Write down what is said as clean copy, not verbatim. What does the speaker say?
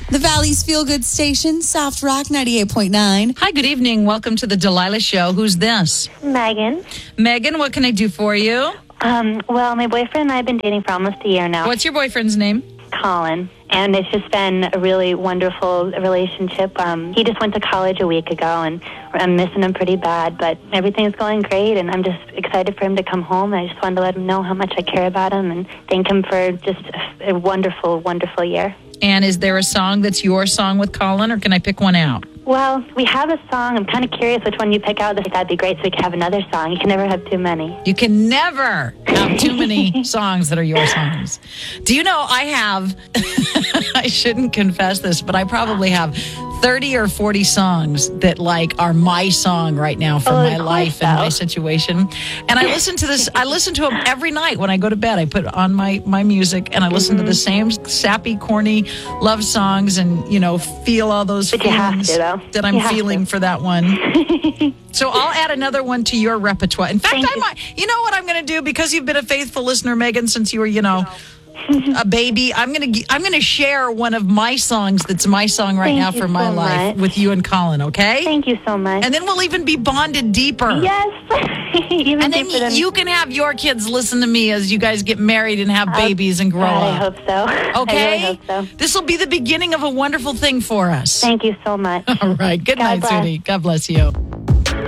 The Valley's Feel Good Station, Soft Rock 98.9. Hi, good evening. Welcome to the Delilah Show. Who's this? Megan. Megan, what can I do for you? Well, my boyfriend and I have been dating for almost a year now. What's your boyfriend's name? Colin. And it's just been a really wonderful relationship. He just went to college a week ago, and I'm missing him pretty bad, but everything's going great, and I'm just excited for him to come home. I just wanted to let him know how much I care about him and thank him for just a wonderful, wonderful year. And is there a song that's your song with Colin, or can I pick one out? Well, we have a song. I'm kind of curious which one you pick out. That'd be great so we could have another song. You can never have too many. You can never have too many songs that are your songs. Do you know I have, I shouldn't confess this, but I probably have 30 or 40 songs that are my song right now for my life and my situation. And I listen to them every night when I go to bed. I put on my music and I listen to the same sappy, corny love songs and, feel all those feelings that I'm feeling for that one. So I'll add another one to your repertoire. In fact, you know what I'm going to do? Because you've been a faithful listener, Megan, since you were, a baby, I'm gonna share one of my songs that's my song right now for my life with you and Colin, okay? Thank you so much. And then we'll even be bonded deeper. Yes. And then you can have your kids listen to me as you guys get married and have babies and grow up. I hope so. Okay? I really hope so. This will be the beginning of a wonderful thing for us. Thank you so much. All right. Good night, sweetie. God bless you.